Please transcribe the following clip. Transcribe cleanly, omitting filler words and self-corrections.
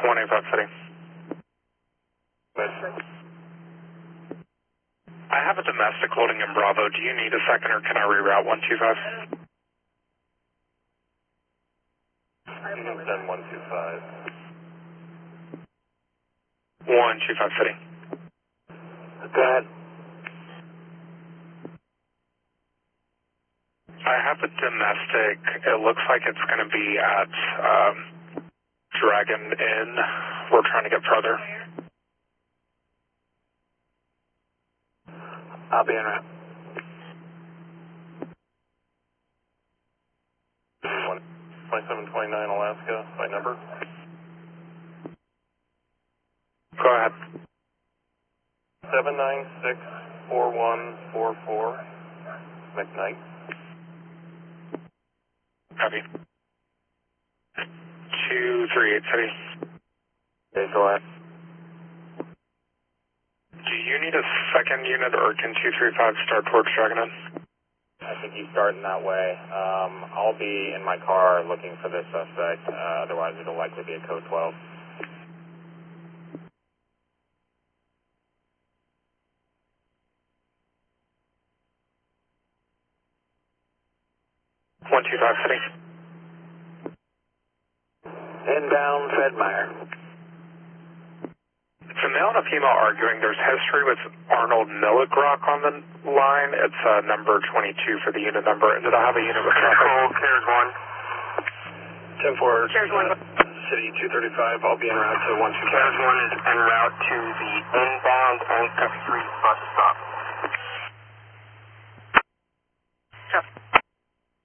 185 City. I have a domestic holding in Bravo. Do you need a second or can I reroute 125? You can send 125. 125 City. Go ahead. I have a domestic. It looks like it's going to be at Dragon Inn. We're trying to get further. I'll be en route. 2729 Alaska, by number. Go ahead. 7964144, McKnight. Copy. 238 City. Okay, go ahead. Do you need a second unit or can 235 start towards Dragon Inn? I think he's starting that way. I'll be in my car looking for this suspect, otherwise it'll likely be a code 12. One two five City. Inbound Fedmeyer. It's a male and a female arguing. There's history with Arnold Milligrock on the line. It's number 22 for the unit number. Did I have a unit with traffic? Cares 1. 10-4. Cares 1. City 235. I'll be en route to 125. Cares 1 is en route to the inbound and 3 bus stop.